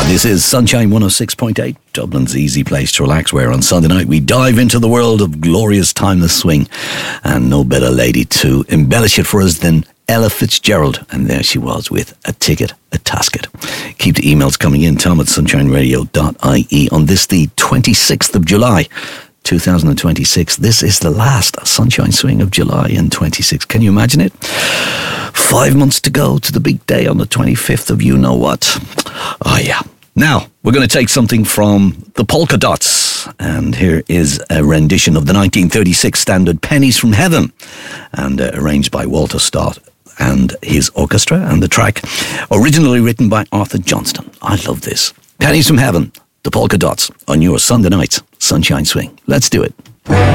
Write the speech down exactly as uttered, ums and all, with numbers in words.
This is Sunshine one oh six point eight, Dublin's easy place to relax, where on Sunday night we dive into the world of glorious timeless swing. And no better lady to embellish it for us than Ella Fitzgerald. And there she was with A Ticket, A Tasket. Keep the emails coming in, Tom at sunshine radio dot I E on this, the twenty-sixth of July, two thousand twenty-six. This is the last Sunshine Swing of July in twenty-six. Can you imagine it? Five months to go to the big day on the twenty-fifth of you know what. Oh yeah. Now, we're going to take something from the Polka Dots, and here is a rendition of the nineteen thirty-six standard Pennies from Heaven, and uh, arranged by Walter Stott and his orchestra, and the track originally written by Arthur Johnston. I love this. Pennies from Heaven, the Polka Dots, on your Sunday night's Sunshine Swing. Let's do it.